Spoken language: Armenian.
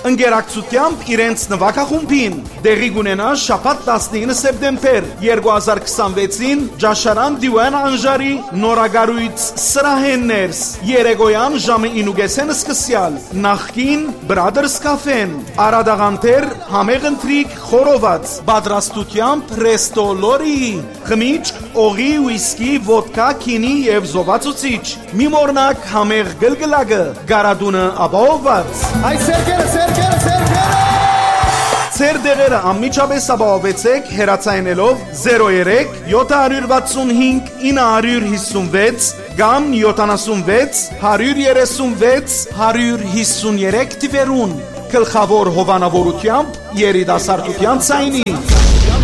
ընկերակցությամբ իրենց նվագախումբին։ Դեղի կունենա շաբաթ 19 սեպտեմբեր 2026-ին Ջաշարան Դիվան Անժարի նորագարույց սրահեններս երեկոյան ժամը 9:30 սկսյալ նախկին Brothers Cafe-ն Արադաղանտեր համեղ ընթրիք խորոված պատրաստությամբ Resto Lori խմիչք օղի ուիսկի ոդկա քինի եւ զովացուցիչ մի մորնակ համեղ գլգլակը գարադունը ապահովված Այ սերկերը Ձեր դեղերը անմիջապես ապահովեցեք հեռացայինելով 03 765 956 կամ 76 136 153 թվերուն գլխավոր հովանավորությամբ երիտասարդության ցայնի